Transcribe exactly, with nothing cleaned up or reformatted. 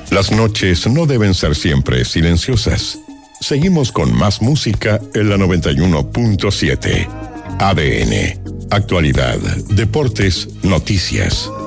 Las noches no deben ser siempre silenciosas. Seguimos con más música en la noventa y uno punto siete. A D N. Actualidad, deportes, noticias.